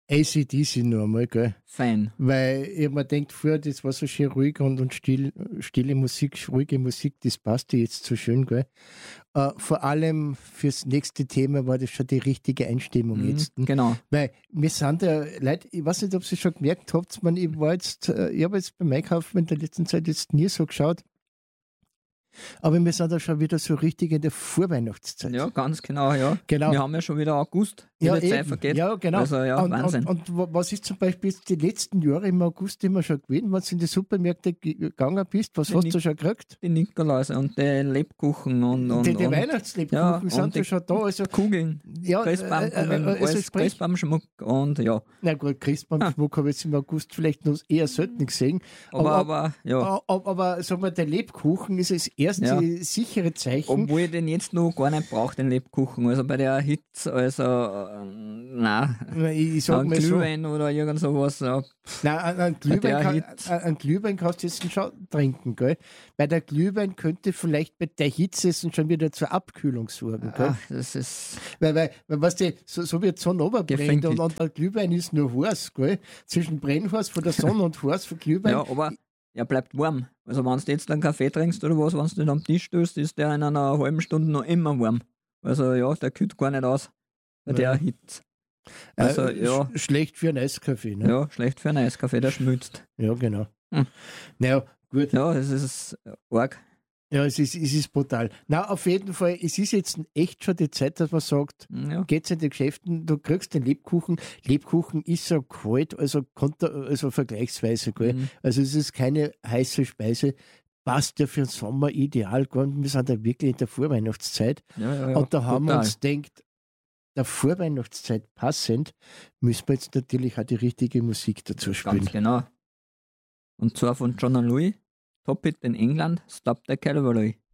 AC/DC noch einmal, gell? Fan. Weil ich mir denkt, früher, das war so schön ruhig und stille Musik, ruhige Musik, das passte jetzt so schön, gell? Vor allem fürs nächste Thema war das schon die richtige Einstimmung jetzt. Genau. Weil wir sind ja, Leute, ich weiß nicht, ob ihr schon gemerkt habt, ich habe jetzt beim Einkaufen in der letzten Zeit jetzt nie so geschaut, aber wir sind da schon wieder so richtig in der Vorweihnachtszeit. Ja, ganz genau, ja. Genau. Wir haben ja schon wieder August, wie Ja, die Zeit eben. vergeht. Ja, genau. Also ja, Wahnsinn. Und was ist zum Beispiel jetzt die letzten Jahre im August immer schon gewesen, wenn du in die Supermärkte gegangen bist? Was hast du schon gekriegt? Die Nikoläuse und die Lebkuchen und Die Weihnachtslebkuchen sind ja schon da. Also, Kugeln, ja, alles Christbaumschmuck und ja. Na gut, Christbaumschmuck habe ich jetzt im August vielleicht noch eher selten gesehen. Aber ja. Aber sagen wir, der Lebkuchen ist das erste sichere Zeichen. Obwohl ich den jetzt noch gar nicht brauche, den Lebkuchen. Also bei der Hitze, also nein. Ich sag ein mal Glühwein oder irgend sowas. Nein, ein Glühwein kannst du jetzt schon trinken, gell? Bei der Glühwein könnte vielleicht bei der Hitze schon wieder zur Abkühlung sorgen, gell? Ach, das ist... Weil weißt du, so wird die Sonne runterbrennt und der Glühwein ist nur heiß, gell? Zwischen Brennheiß von der Sonne und heiß von Glühwein. Ja, aber er bleibt warm. Also wenn du jetzt einen Kaffee trinkst oder was, wenn du den am Tisch stößt, ist der in einer halben Stunde noch immer warm. Also ja, der kühlt gar nicht aus bei der Hitze. Also ja. Schlecht für einen Eiskaffee, ne? Ja, schlecht für einen Eiskaffee, der schmilzt. Ja, genau. Naja, gut. Ja, es ist arg. Ja, es ist brutal. Na, auf jeden Fall, es ist jetzt echt schon die Zeit, dass man sagt, geht's in die Geschäften, du kriegst den Lebkuchen. Lebkuchen ist so kalt, also vergleichsweise, gell? Also es ist keine heiße Speise. Passt ja für den Sommer ideal. Wir sind ja wirklich in der Vorweihnachtszeit. Ja, und da haben wir uns gedacht, der Vorweihnachtszeit passend, müssen wir jetzt natürlich auch die richtige Musik dazu spielen. Ganz genau. Und zwar von John and Louis, Top It in England, Stop the Cavalry.